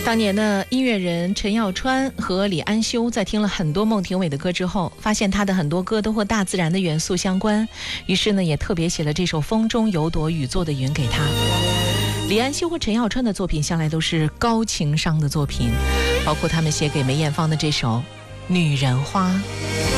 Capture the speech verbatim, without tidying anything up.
当年的音乐人陈耀川和李安修在听了很多孟庭苇的歌之后，发现他的很多歌都和大自然的元素相关，于是呢也特别写了这首《风中有朵雨做的云》给他。李安修和陈耀川的作品向来都是高情商的作品，包括他们写给梅艳芳的这首《女人花》。